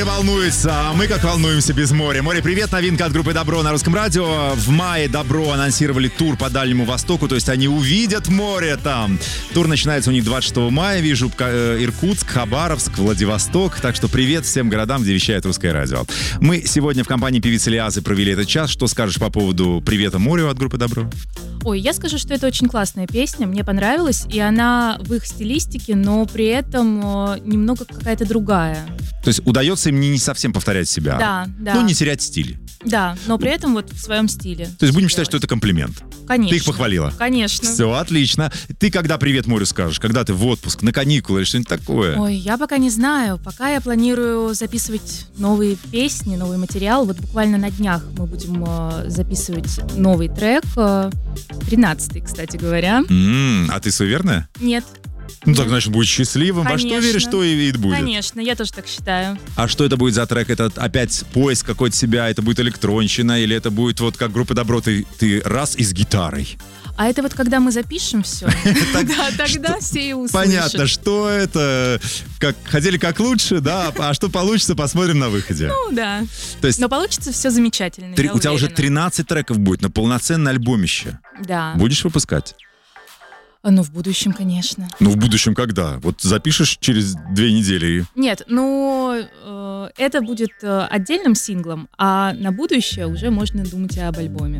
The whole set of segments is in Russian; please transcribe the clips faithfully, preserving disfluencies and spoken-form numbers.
море волнуется, а мы как волнуемся без моря. Море, привет, новинка от группы Добро на Русском радио. В мае Добро анонсировали тур по Дальнему Востоку, то есть они увидят море там. Тур начинается у них двадцать шестого мая, вижу Иркутск, Хабаровск, Владивосток. Так что привет всем городам, где вещает Русское радио. Мы сегодня в компании певицы Лиазы провели этот час. Что скажешь по поводу «Привета морю» от группы Добро? Ой, я скажу, что это очень классная песня, мне понравилась, и она в их стилистике, но при этом немного какая-то другая. То есть удается им не совсем повторять себя, да, да. ну не терять стиль. Да, но при этом вот в своем стиле. То есть будем считать, что это комплимент. Конечно. Ты их похвалила? Конечно. Все, отлично. Ты когда «Привет морю» скажешь? Когда ты в отпуск, на каникулы или что-нибудь такое? Ой, я пока не знаю. Пока я планирую записывать новые песни, новый материал. Вот буквально на днях мы будем э, записывать новый трек. Э, тринадцатый, кстати говоря. Mm, а ты суеверная? Нет. Ну так, значит, будет счастливым. Конечно. Во что веришь, то и будет. Конечно, я тоже так считаю. А что это будет за трек? Это опять поиск какой-то себя? Это будет электронщина? Или это будет вот как группа Добро, ты, ты раз и с гитарой? А это вот когда мы запишем все, да, тогда все и услышат. Понятно, что это, как хотели как лучше, да, а что получится, посмотрим на выходе. Ну да, то есть, но получится все замечательно, три, у тебя уже тринадцать треков будет на полноценное альбомище. Да. Будешь выпускать? Ну, в будущем, конечно. Ну, в будущем когда? Вот запишешь через две недели? Нет, ну, э, это будет э, отдельным синглом, а на будущее уже можно думать об альбоме.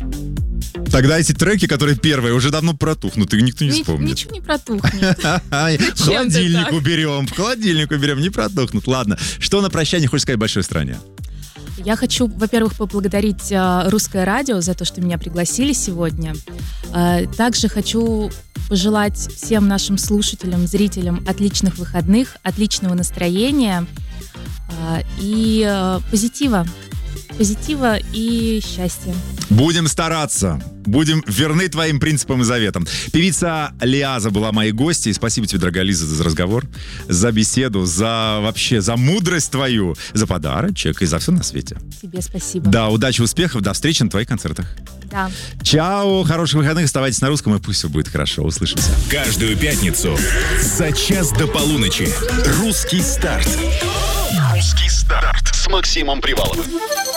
Тогда эти треки, которые первые, уже давно протухнут, и никто не Ни- вспомнит. Ничего не протухнет. В холодильник уберем, в холодильник уберем, не протухнут. Ладно, что на прощание хочешь сказать большой стране? Я хочу, во-первых, поблагодарить э, Русское радио за то, что меня пригласили сегодня. Э, также хочу пожелать всем нашим слушателям, зрителям отличных выходных, отличного настроения э, и э, позитива. Позитива и счастья. Будем стараться. Будем верны твоим принципам и заветам. Певица Лиаза была моей гостьей. Спасибо тебе, дорогая Лиза, за разговор, за беседу, за вообще, за мудрость твою, за подарочек и за все на свете. Тебе спасибо. Да, удачи, успехов, до встречи на твоих концертах. Да. Чао, хороших выходных, оставайтесь на Русском, и пусть все будет хорошо. Услышимся. Каждую пятницу за час до полуночи «Русский старт». «Русский старт» с Максимом Приваловым.